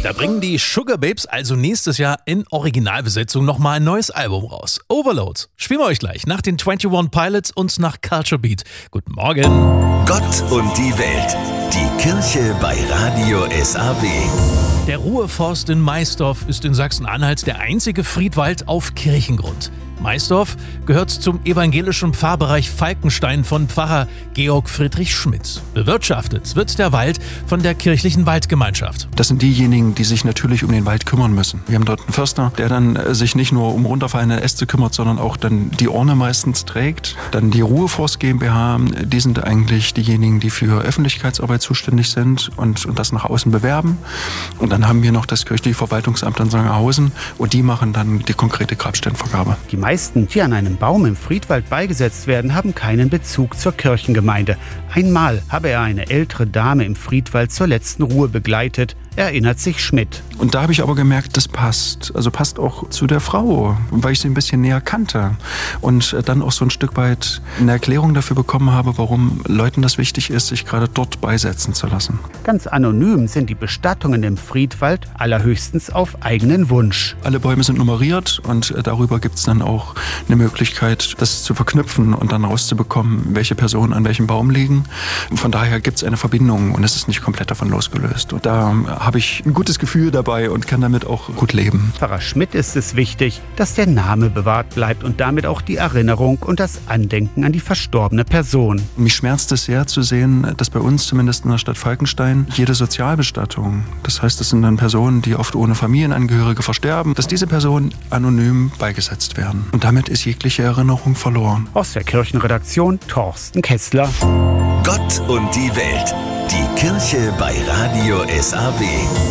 Da bringen die Sugababes also nächstes Jahr in Originalbesetzung nochmal ein neues Album raus. Overload. Spielen wir euch gleich nach den 21 Pilots und nach Culture Beat. Guten Morgen. Gott und die Welt. Die Kirche bei Radio SAW. Der Ruheforst in Maisdorf ist in Sachsen-Anhalt der einzige Friedwald auf Kirchengrund. Maisdorf gehört zum evangelischen Pfarrbereich Falkenstein von Pfarrer Georg Friedrich Schmidt. Bewirtschaftet wird der Wald von der kirchlichen Waldgemeinschaft. Das sind diejenigen, die sich natürlich um den Wald kümmern müssen. Wir haben dort einen Förster, der dann sich nicht nur um runterfallende Äste kümmert, sondern auch dann die Orne meistens trägt. Dann die Ruheforst GmbH, die sind eigentlich diejenigen, die für Öffentlichkeitsarbeit zuständig sind und das nach außen bewerben. Und dann haben wir noch das kirchliche Verwaltungsamt in Sangerhausen und die machen dann die konkrete Grabstellenvergabe. Die meisten, die an einem Baum im Friedwald beigesetzt werden, haben keinen Bezug zur Kirchengemeinde. Einmal habe er eine ältere Dame im Friedwald zur letzten Ruhe begleitet, erinnert sich Schmidt. Und da habe ich aber gemerkt, das passt. Also passt auch zu der Frau, weil ich sie ein bisschen näher kannte. Und dann auch so ein Stück weit eine Erklärung dafür bekommen habe, warum Leuten das wichtig ist, sich gerade dort beisetzen zu lassen. Ganz anonym sind die Bestattungen im Friedwald, allerhöchstens auf eigenen Wunsch. Alle Bäume sind nummeriert und darüber gibt es dann auch eine Möglichkeit, das zu verknüpfen und dann rauszubekommen, welche Personen an welchem Baum liegen. Von daher gibt es eine Verbindung und es ist nicht komplett davon losgelöst. Und da habe ich ein gutes Gefühl dabei und kann damit auch gut leben. Pfarrer Schmidt ist es wichtig, dass der Name bewahrt bleibt und damit auch die Erinnerung und das Andenken an die verstorbene Person. Mich schmerzt es sehr zu sehen, dass bei uns zumindest in der Stadt Falkenstein jede Sozialbestattung, das heißt, das sind dann Personen, die oft ohne Familienangehörige versterben, dass diese Personen anonym beigesetzt werden. Und damit ist jegliche Erinnerung verloren. Aus der Kirchenredaktion Thorsten Kessler. Gott und die Welt. Die Kirche bei Radio SAW.